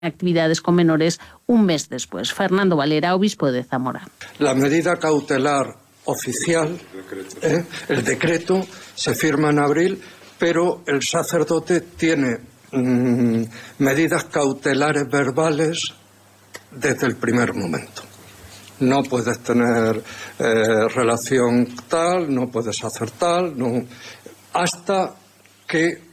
actividades con menores un mes después. Fernando Valera, obispo de Zamora. La medida cautelar oficial, el decreto, se firma en abril, pero el sacerdote tiene medidas cautelares verbales desde el primer momento. No puedes tener relación tal, no puedes hacer tal, no, hasta que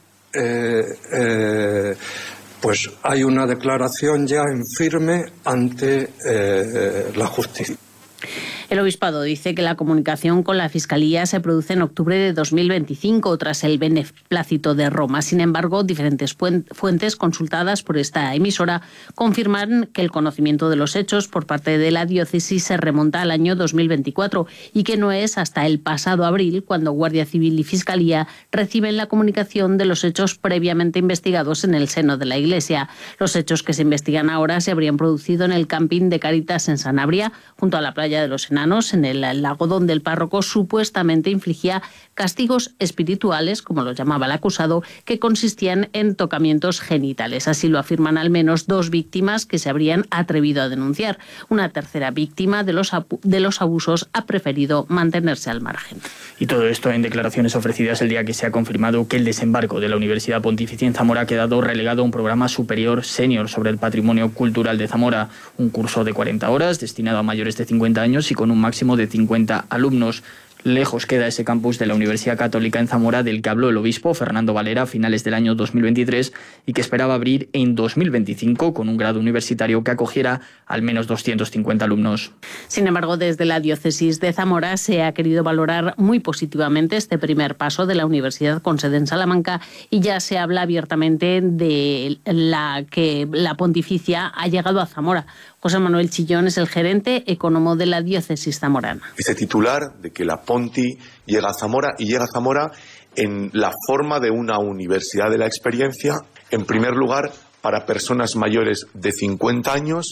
pues hay una declaración ya en firme ante la justicia. El obispado dice que la comunicación con la Fiscalía se produce en octubre de 2025 tras el beneplácito de Roma. Sin embargo, diferentes fuentes consultadas por esta emisora confirman que el conocimiento de los hechos por parte de la diócesis se remonta al año 2024 y que no es hasta el pasado abril cuando Guardia Civil y Fiscalía reciben la comunicación de los hechos previamente investigados en el seno de la Iglesia. Los hechos que se investigan ahora se habrían producido en el camping de Cáritas en Sanabria, junto a la playa de los Enanos, en el lago donde el párroco supuestamente infligía castigos espirituales, como los llamaba el acusado, que consistían en tocamientos genitales. Así lo afirman al menos 2 víctimas que se habrían atrevido a denunciar. Una tercera víctima de los abusos ha preferido mantenerse al margen. Y todo esto en declaraciones ofrecidas el día que se ha confirmado que el desembarco de la Universidad Pontificia en Zamora ha quedado relegado a un programa superior senior sobre el patrimonio cultural de Zamora, un curso de 40 horas destinado a mayores de 50 años y con un máximo de 50 alumnos. Lejos queda ese campus de la Universidad Católica en Zamora del que habló el obispo Fernando Valera a finales del año 2023 y que esperaba abrir en 2025 con un grado universitario que acogiera al menos 250 alumnos. Sin embargo, desde la diócesis de Zamora se ha querido valorar muy positivamente este primer paso de la universidad con sede en Salamanca y ya se habla abiertamente de que la pontificia ha llegado a Zamora. José Manuel Chillón es el gerente económico de la diócesis zamorana. Ese titular de que la Ponti llega a Zamora y llega a Zamora en la forma de una universidad de la experiencia, en primer lugar para personas mayores de 50 años,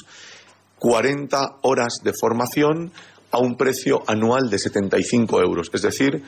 40 horas de formación a un precio anual de 75 euros, es decir,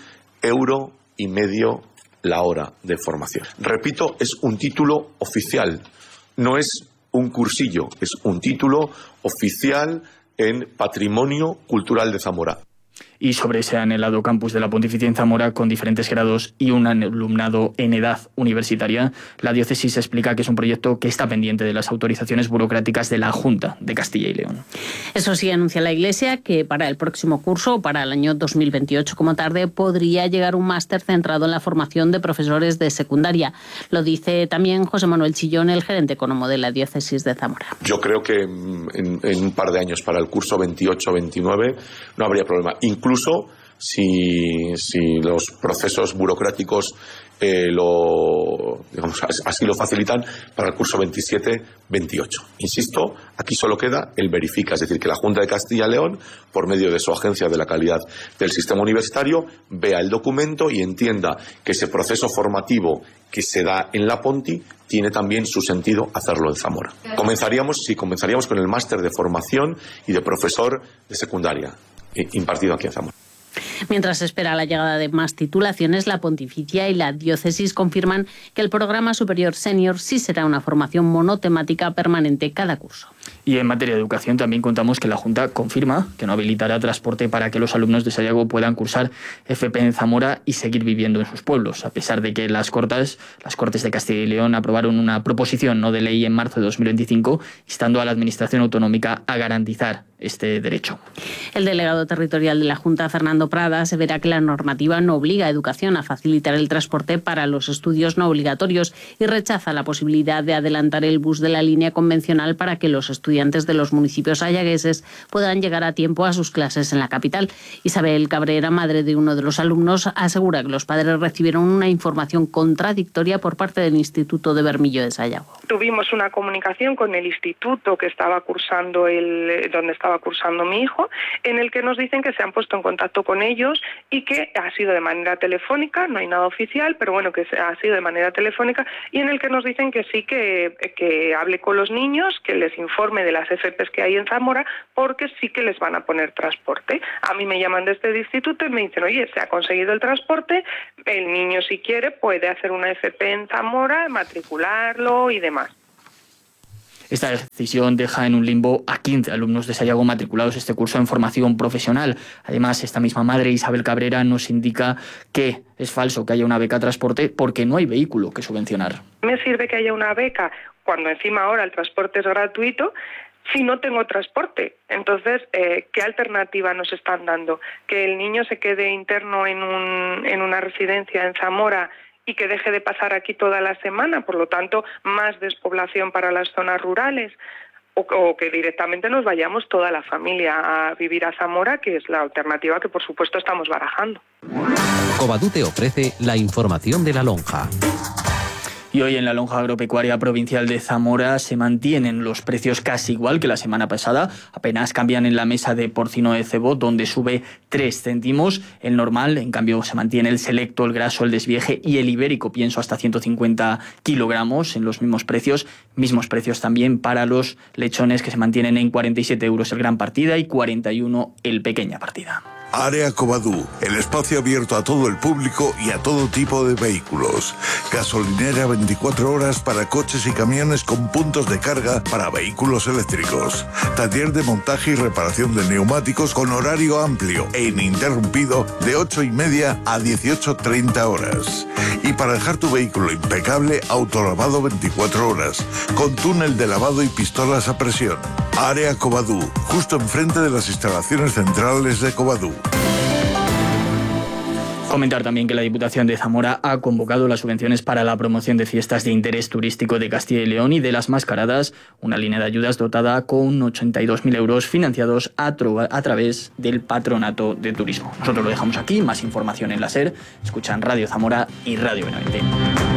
€1,50 la hora de formación. Repito, es un título oficial, no es un cursillo, es un título oficial en Patrimonio Cultural de Zamora. Y sobre ese anhelado campus de la Pontificia en Zamora, con diferentes grados y un alumnado en edad universitaria, la diócesis explica que es un proyecto que está pendiente de las autorizaciones burocráticas de la Junta de Castilla y León. Eso sí, anuncia la Iglesia que para el próximo curso, o para el año 2028 como tarde, podría llegar un máster centrado en la formación de profesores de secundaria. Lo dice también José Manuel Chillón, el gerente económico de la diócesis de Zamora. Yo creo que en un par de años, para el curso 28-29, no habría problema. Incluso si los procesos burocráticos así lo facilitan para el curso 27-28. Insisto, aquí solo queda el verifica, es decir, que la Junta de Castilla y León, por medio de su Agencia de la Calidad del Sistema Universitario, vea el documento y entienda que ese proceso formativo que se da en la Ponti tiene también su sentido hacerlo en Zamora. Comenzaríamos con el máster de formación y de profesor de secundaria impartido aquí en Zamora. Mientras se espera la llegada de más titulaciones, la Pontificia y la diócesis confirman que el programa superior senior sí será una formación monotemática permanente cada curso. Y en materia de educación también contamos que la Junta confirma que no habilitará transporte para que los alumnos de Sayago puedan cursar FP en Zamora y seguir viviendo en sus pueblos, a pesar de que las Cortes de Castilla y León aprobaron una proposición no de ley en marzo de 2025 instando a la Administración Autonómica a garantizar este derecho. El delegado territorial de la Junta, Fernando Prada, asevera que la normativa no obliga a Educación a facilitar el transporte para los estudios no obligatorios y rechaza la posibilidad de adelantar el bus de la línea convencional para que los estudiantes de los municipios sayagueses puedan llegar a tiempo a sus clases en la capital. Isabel Cabrera, madre de uno de los alumnos, asegura que los padres recibieron una información contradictoria por parte del Instituto de Bermillo de Sayago. Tuvimos una comunicación con el instituto que estaba cursando donde estaba cursando mi hijo, en el que nos dicen que se han puesto en contacto con ellos y que ha sido de manera telefónica, no hay nada oficial, pero bueno, que ha sido de manera telefónica, y en el que nos dicen que sí, que hable con los niños, que les informe de las FPs que hay en Zamora, porque sí que les van a poner transporte. A mí me llaman de este instituto y me dicen, oye, se ha conseguido el transporte, el niño si quiere puede hacer una FP en Zamora, matricularlo y demás. Esta decisión deja en un limbo a 15 alumnos de Sayago matriculados este curso en formación profesional. Además, esta misma madre, Isabel Cabrera, nos indica que es falso que haya una beca transporte porque no hay vehículo que subvencionar. Me sirve que haya una beca cuando encima ahora el transporte es gratuito si no tengo transporte. Entonces, ¿qué alternativa nos están dando? ¿Que el niño se quede interno en una residencia en Zamora y que deje de pasar aquí toda la semana? Por lo tanto, más despoblación para las zonas rurales. O que directamente nos vayamos toda la familia a vivir a Zamora, que es la alternativa que por supuesto estamos barajando. Covadú te ofrece la información de la lonja. Y hoy en la lonja agropecuaria provincial de Zamora se mantienen los precios casi igual que la semana pasada. Apenas cambian en la mesa de porcino de cebo, donde sube 3 céntimos. El normal, en cambio, se mantiene el selecto, el graso, el desvieje y el ibérico, pienso, hasta 150 kilogramos en los mismos precios. Mismos precios también para los lechones, que se mantienen en 47 euros el gran partida y 41 el pequeña partida. Área Covadú, el espacio abierto a todo el público y a todo tipo de vehículos. Gasolinera 24 horas para coches y camiones con puntos de carga para vehículos eléctricos. Taller de montaje y reparación de neumáticos con horario amplio e ininterrumpido de 8:30 a 18:30 horas. Y para dejar tu vehículo impecable, autolavado 24 horas, con túnel de lavado y pistolas a presión. Área Covadú, justo enfrente de las instalaciones centrales de Covadú. Comentar también que la Diputación de Zamora ha convocado las subvenciones para la promoción de fiestas de interés turístico de Castilla y León y de las mascaradas, una línea de ayudas dotada con 82.000 euros financiados a través del Patronato de Turismo. Nosotros lo dejamos aquí, más información en la SER, escuchan Radio Zamora y Radio Benavente.